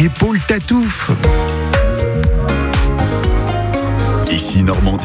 et Paul Tatouf. Ici Normandie,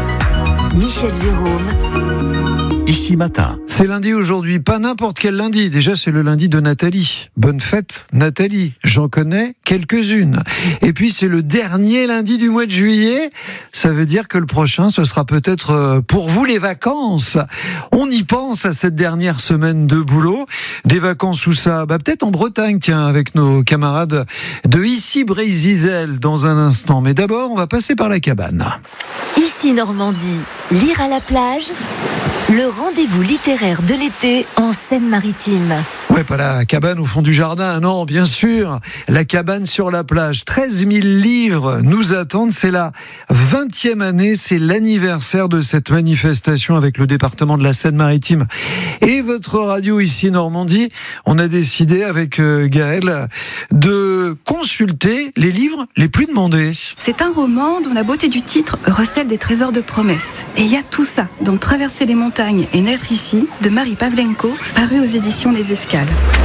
Michel Jérôme. Ici Matin. C'est lundi aujourd'hui, pas n'importe quel lundi. Déjà, c'est le lundi de Nathalie. Bonne fête, Nathalie. J'en connais quelques-unes. Et puis, c'est le dernier lundi du mois de juillet. Ça veut dire que le prochain, ce sera peut-être pour vous les vacances. On y pense à cette dernière semaine de boulot. Des vacances où ça, peut-être en Bretagne, tiens, avec nos camarades de Issy-Brésil dans un instant. Mais d'abord, on va passer par la cabane. Ici Normandie, lire à la plage, le rendez-vous littéraire de l'été en Seine-Maritime. Ouais, pas la cabane au fond du jardin, non, bien sûr. La cabane sur la plage. 13 000 livres nous attendent. C'est la 20e année, c'est l'anniversaire de cette manifestation avec le département de la Seine-Maritime et votre radio ici Normandie. On a décidé avec Gaëlle de consulter les livres les plus demandés. C'est un roman dont la beauté du titre recèle des trésors de promesses. Et il y a tout ça dans Traverser les montagnes et naître ici de Marie Pavlenko, paru aux éditions Les Escales.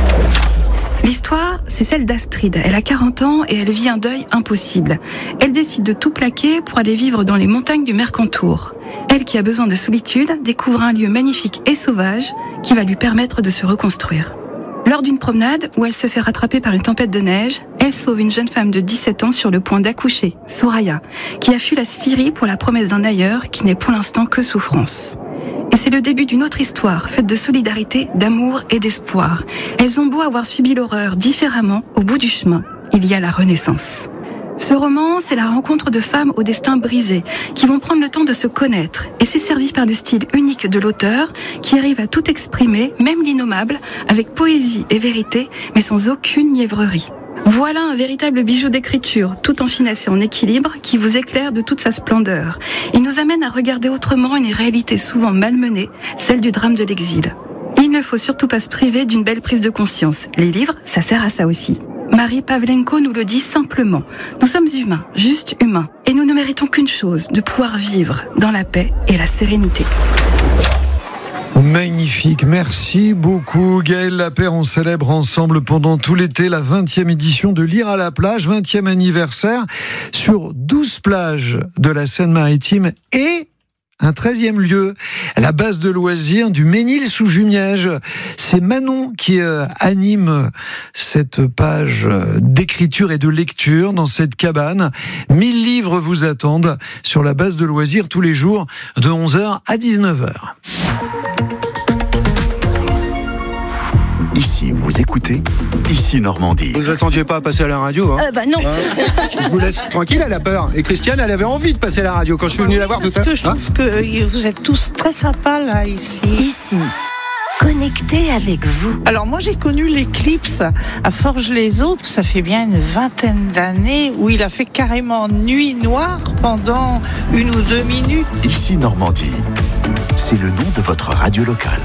L'histoire, c'est celle d'Astrid. Elle a 40 ans et elle vit un deuil impossible. Elle décide de tout plaquer pour aller vivre dans les montagnes du Mercantour. Elle qui a besoin de solitude découvre un lieu magnifique et sauvage qui va lui permettre de se reconstruire. Lors d'une promenade où elle se fait rattraper par une tempête de neige, elle sauve une jeune femme de 17 ans sur le point d'accoucher, Soraya, qui a fui la Syrie pour la promesse d'un ailleurs qui n'est pour l'instant que souffrance. Et c'est le début d'une autre histoire, faite de solidarité, d'amour et d'espoir. Elles ont beau avoir subi l'horreur différemment, au bout du chemin, il y a la renaissance. Ce roman, c'est la rencontre de femmes au destin brisé, qui vont prendre le temps de se connaître. Et c'est servi par le style unique de l'auteur, qui arrive à tout exprimer, même l'innommable, avec poésie et vérité, mais sans aucune mièvrerie. Voilà un véritable bijou d'écriture, tout en finesse et en équilibre, qui vous éclaire de toute sa splendeur. Il nous amène à regarder autrement une réalité souvent malmenée, celle du drame de l'exil. Il ne faut surtout pas se priver d'une belle prise de conscience. Les livres, ça sert à ça aussi. Marie Pavlenko nous le dit simplement. Nous sommes humains, juste humains. Et nous ne méritons qu'une chose, de pouvoir vivre dans la paix et la sérénité. Magnifique, merci beaucoup Gaëlle Lapère. On célèbre ensemble pendant tout l'été la 20e édition de Lire à la plage, 20e anniversaire sur 12 plages de la Seine-Maritime et un 13e lieu, la base de loisirs du Ménil-sous-Jumièges. C'est Manon qui anime cette page d'écriture et de lecture dans cette cabane. 1000 livres vous attendent sur la base de loisirs tous les jours de 11h à 19h. Ici vous écoutez, Ici Normandie. Vous attendiez pas à passer à la radio, hein Non. Je vous laisse tranquille, elle a peur. Et Christiane, elle avait envie de passer à la radio quand je suis venu la voir tout à l'heure. Parce que je trouve que vous êtes tous très sympas là, ici. Ici, connecté avec vous. Alors moi j'ai connu l'éclipse à Forges-les-Eaux, ça fait bien une 20aine d'années, où il a fait carrément nuit noire pendant 1 ou 2 minutes. Ici Normandie, c'est le nom de votre radio locale.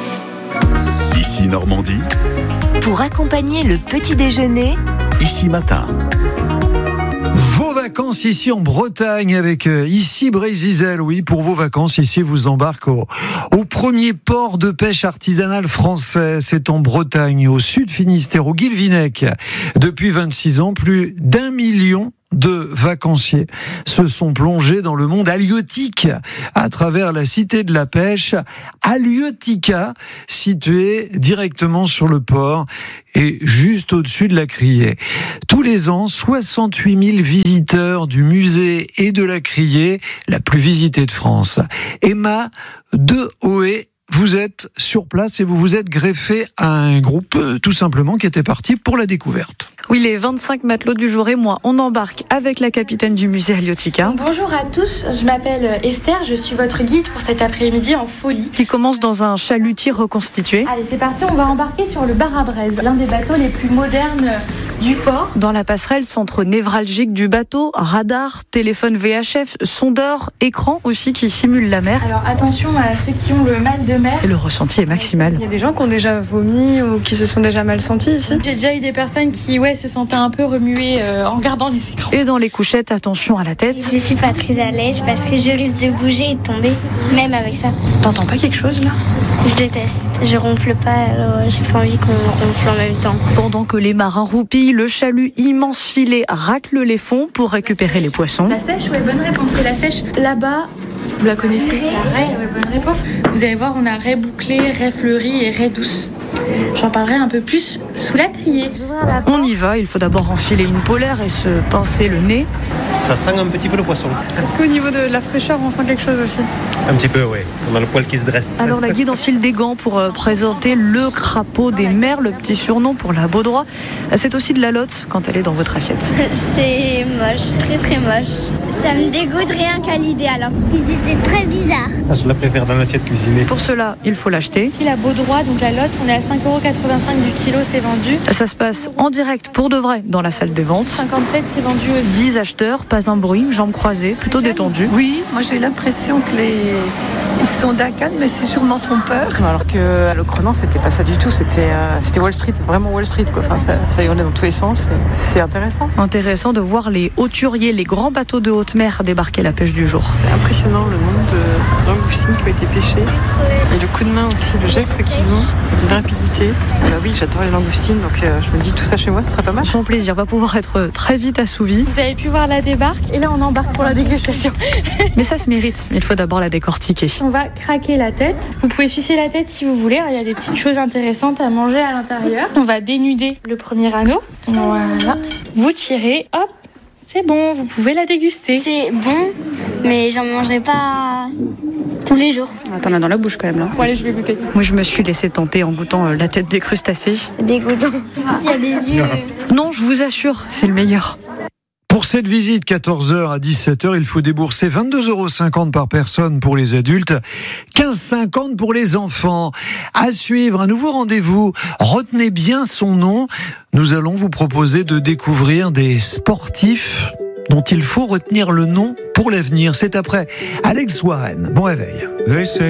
Ici Normandie, Pour accompagner le petit déjeuner, Ici Matin. Vos vacances ici en Bretagne avec Issy-Brésil. Oui, pour vos vacances ici, vous embarquez au premier port de pêche artisanal français. C'est en Bretagne, au sud Finistère, au Guilvinec. Depuis 26 ans, plus d'1 million de vacanciers se sont plongés dans le monde halieutique à travers la cité de la pêche, Halieutica, située directement sur le port et juste au-dessus de la Criée. Tous les ans, 68 000 visiteurs du musée et de la Criée, la plus visitée de France. Emma Dehoé, vous êtes sur place et vous vous êtes greffé à un groupe tout simplement qui était parti pour la découverte. Oui, les 25 matelots du jour et moi, on embarque avec la capitaine du musée Halieutica. Bonjour à tous, je m'appelle Esther, je suis votre guide pour cet après-midi en folie. Qui commence dans un chalutier reconstitué. Allez, c'est parti, on va embarquer sur le bar à braise, l'un des bateaux les plus modernes du port. Dans la passerelle, centre névralgique du bateau, radar, téléphone VHF, sondeur, écran aussi qui simule la mer. Alors attention à ceux qui ont le mal de mer. Et le ressenti est maximal. Il y a des gens qui ont déjà vomi ou qui se sont déjà mal sentis ici. J'ai déjà eu des personnes qui se sentaient un peu remuées en regardant les écrans. Et dans les couchettes, attention à la tête. Je suis pas très à l'aise parce que je risque de bouger et de tomber, même avec ça. T'entends pas quelque chose là ? Je déteste, je ronfle pas, alors j'ai pas envie qu'on ronfle en même temps. Pendant que les marins roupillent, aussi. Le chalut, immense filet, racle les fonds pour récupérer les poissons. La sèche, ouais, bonne réponse. C'est la sèche là-bas. Vous la connaissez? La raie, ouais, bonne réponse. Vous allez voir, on a raie bouclée, raie fleurie et raie douce. J'en parlerai un peu plus sous la criée. On y va, il faut d'abord enfiler une polaire et se pincer le nez. Ça sent un petit peu le poisson. Est-ce qu'au niveau de la fraîcheur, on sent quelque chose aussi? Un petit peu, oui. On a le poil qui se dresse. Alors la guide enfile des gants pour présenter le crapaud des mers, le petit surnom pour la baudroie. C'est aussi de la lotte quand elle est dans votre assiette. C'est moche, très très moche. Ça me dégoûte rien qu'à l'idée alors. Ils étaient très bizarres. Je la préfère dans l'assiette cuisinée. Pour cela, il faut l'acheter. Ici, la baudroie, donc la lotte, on est à 5,85 € du kilo, c'est vendu. Ça se passe en direct pour de vrai dans la salle des ventes. 57, c'est vendu aussi. 10 acheteurs, pas un bruit, jambes croisées, plutôt détendu. Oui, moi j'ai l'impression que ils sont d'un calme, mais c'est sûrement trompeur. Alors qu'à l'Ocrenan, c'était pas ça du tout. C'était Wall Street, vraiment Wall Street, quoi. Enfin, ça hurlait dans tous les sens. C'est intéressant. Intéressant de voir les hauturiers, les grands bateaux de haute mer débarquer la pêche du jour. C'est impressionnant le nombre de langoustines qui ont été pêchées. Et le coup de main aussi, le geste qu'ils ont, une rapidité. Oui, j'adore les langoustines, donc je me dis tout ça chez moi, ce sera pas mal. Son plaisir va pouvoir être très vite assouvi. Vous avez pu voir la débarque et là on embarque pour la dégustation. Mais ça se mérite, il faut d'abord la décortiquer. On va craquer la tête. Vous pouvez sucer la tête si vous voulez, il y a des petites choses intéressantes à manger à l'intérieur. On va dénuder le premier anneau. Voilà. Vous tirez, hop, c'est bon, vous pouvez la déguster. C'est bon, mais j'en mangerai pas tous les jours. T'en as dans la bouche quand même là. Bon allez, je vais goûter. Moi je me suis laissé tenter en goûtant la tête des crustacés. C'est dégoûtant. En plus, il y a des yeux. Non, je vous assure, c'est le meilleur. Pour cette visite, 14h à 17h, il faut débourser 22,50 € par personne pour les adultes, 15,50 € pour les enfants. À suivre, un nouveau rendez-vous. Retenez bien son nom. Nous allons vous proposer de découvrir des sportifs dont il faut retenir le nom pour l'avenir. C'est après Alex Warren. Bon réveil.